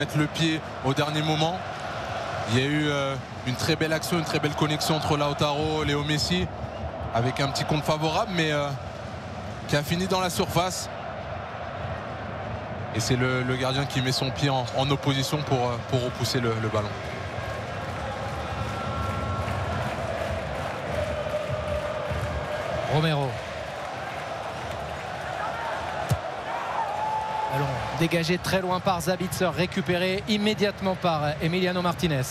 mettre le pied au dernier moment. Il y a eu une très belle action, une très belle connexion entre Lautaro et Léo Messi avec un petit compte favorable, mais qui a fini dans la surface. Et c'est le gardien qui met son pied en opposition pour repousser le ballon. Romero. Ballon dégagé très loin par Sabitzer, récupéré immédiatement par Emiliano Martinez.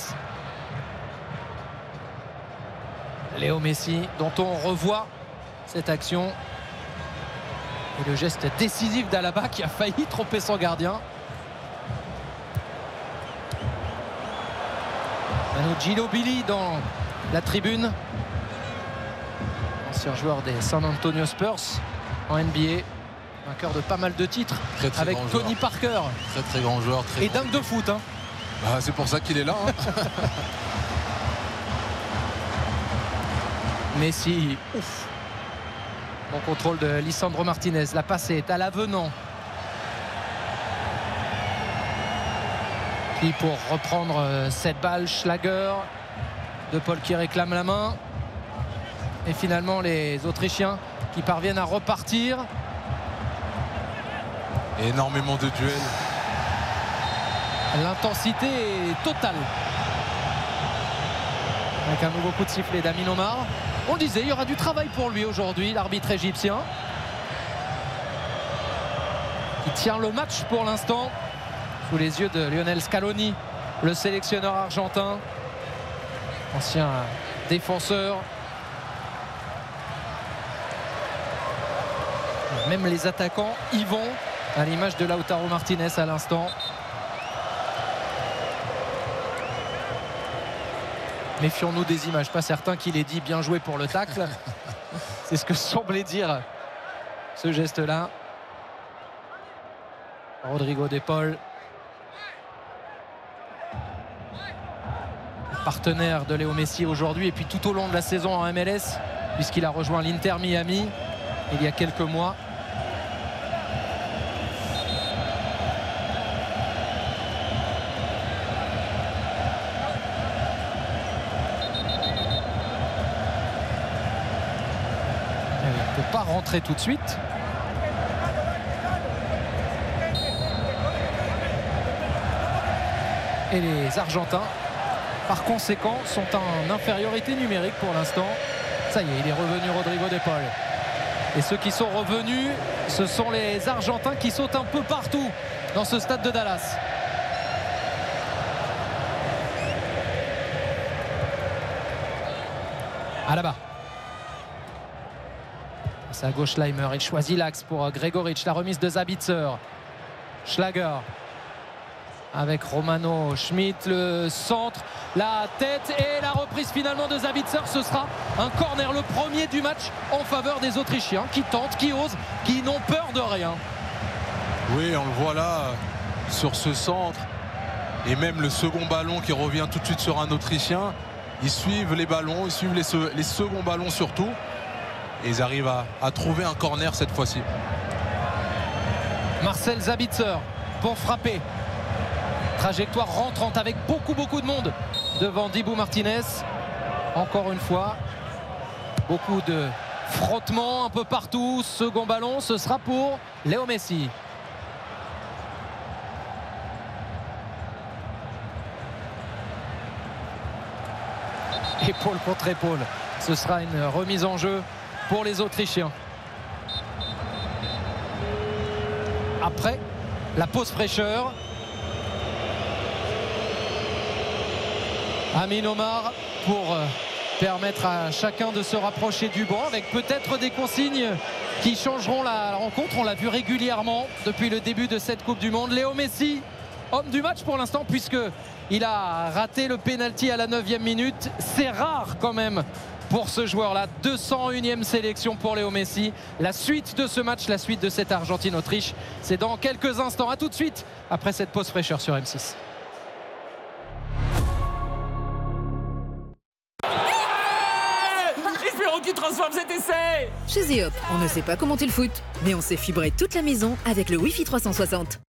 Léo Messi, dont on revoit cette action. Et le geste décisif d'Alaba qui a failli tromper son gardien. Manu Ginobili dans la tribune. Ancien joueur des San Antonio Spurs en NBA. Vainqueur de pas mal de titres très avec Tony Parker. Très grand joueur. Et dingue de foot. C'est pour ça qu'il est là. Messi, ouf. Bon contrôle de Lisandro Martinez. La passe est à l'avenant. Qui pour reprendre cette balle, Schlager. De Paul qui réclame la main. Et finalement les Autrichiens qui parviennent à repartir. Énormément de duels. L'intensité est totale. Avec un nouveau coup de sifflet d'Amin Omar. On le disait, il y aura du travail pour lui aujourd'hui, l'arbitre égyptien. Qui tient le match pour l'instant. Sous les yeux de Lionel Scaloni, le sélectionneur argentin. Ancien défenseur. Même les attaquants y vont. À l'image de Lautaro Martinez à l'instant. Méfions-nous des images, pas certain qu'il ait dit bien joué pour le tacle. C'est ce que semblait dire ce geste-là. Rodrigo de Paul. Partenaire de Léo Messi aujourd'hui et puis tout au long de la saison en MLS, puisqu'il a rejoint l'Inter Miami il y a quelques mois. Il ne peut pas rentrer tout de suite. Et les Argentins, par conséquent, sont en infériorité numérique pour l'instant. Ça y est, il est revenu Rodrigo de Paul. Et ceux qui sont revenus, ce sont les Argentins qui sautent un peu partout dans ce stade de Dallas. Alaba. C'est à gauche Leimer, il choisit l'axe pour Gregoric, la remise de Sabitzer. Schlager avec Romano Schmidt, le centre, la tête et la reprise finalement de Sabitzer. Ce sera un corner, le premier du match en faveur des Autrichiens qui tentent, qui osent, qui n'ont peur de rien. Oui, on le voit là sur ce centre et même le second ballon qui revient tout de suite sur un Autrichien. Ils suivent les ballons, ils suivent les seconds ballons surtout. Et ils arrivent à trouver un corner cette fois-ci. Marcel Sabitzer pour frapper. Trajectoire rentrante avec beaucoup de monde devant Dibu Martinez. Encore une fois, beaucoup de frottements un peu partout. Second ballon, ce sera pour Léo Messi. Épaule contre épaule. Ce sera une remise en jeu pour les Autrichiens. Après la pause fraîcheur, Amin Omar pour permettre à chacun de se rapprocher du banc avec peut-être des consignes qui changeront la rencontre. On l'a vu régulièrement depuis le début de cette Coupe du Monde. Léo Messi, homme du match pour l'instant puisqu'il a raté le pénalty à la 9e minute. C'est rare quand même pour ce joueur-là. 201e sélection pour Léo Messi. La suite de ce match, la suite de cette Argentine-Autriche, c'est dans quelques instants. À tout de suite après cette pause fraîcheur sur M6. Espérons qu'il transforme cet essai. Chez Eop, on ne sait pas comment tu le foot, mais on sait fibrer toute la maison avec le Wi-Fi 360.